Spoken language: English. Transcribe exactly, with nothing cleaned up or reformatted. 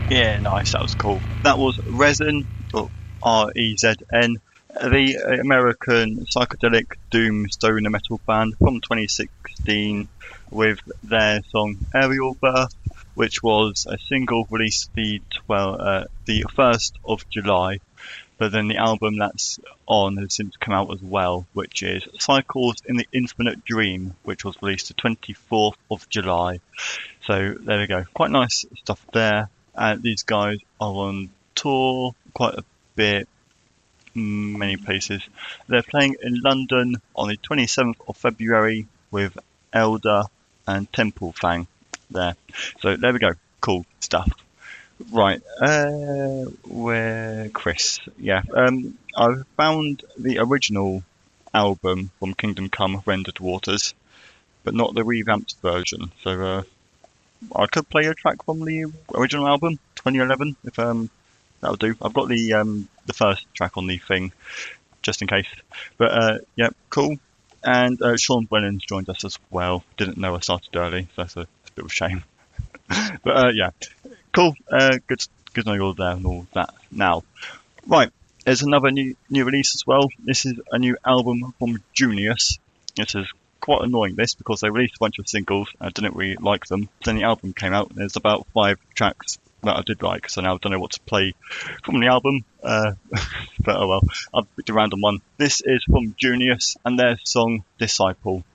Yeah, nice. That was cool. That was Resin, or R E Z N, the American psychedelic doom stoner metal band from twenty sixteen, with their song Aerial Birth, which was a single released the twelve, uh, the first of July. But then the album that's on has since come out as well, which is Cycles in the Infinite Dream, which was released the twenty-fourth of July. So there we go. Quite nice stuff there. And these guys are on tour quite a bit, many places. They're playing in London on the twenty-seventh of February with Elder and Temple Fang there. So there we go. Cool stuff. Right, uh, where Chris? Yeah, um, I found the original album from Kingdom Come: Rendered Waters, but not the revamped version. So uh, I could play a track from the original album, twenty eleven, if um that'll do. I've got the um the first track on the thing, just in case. But uh, yeah, cool. And uh, Sean Brennan's joined us as well. Didn't know I started early, so that's a, that's a bit of a shame. But uh, yeah, cool. Uh, good, good to know you're there and all that. Now, right, there's another new new release as well. This is a new album from Junius. This is quite annoying, this, because they released a bunch of singles and I didn't really like them. Then the album came out and there's about five tracks that I did like, so now I don't know what to play from the album. Uh, but oh well, I've picked a random one. This is from Junius and their song Disciple.